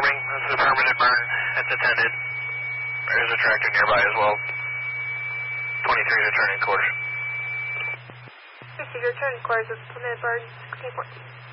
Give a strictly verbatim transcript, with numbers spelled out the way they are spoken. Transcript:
confirming. This is a permanent burn. It's attended. There is a tractor nearby as well. twenty-three returning quarters. Receive your return quarters with permanent burn sixteen fourteen.